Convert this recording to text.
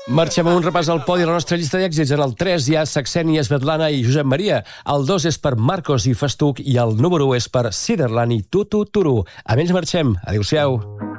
Marxem amb un repàs al podi de la nostra llista d'èxits. En el 3 hi ha Saxènia, Svetlana i Josep Maria. El 2 és per Marcos i Festuc i el número 1 és per Siderland i Tutu Turu. Amb ells marxem. Adéu-siau.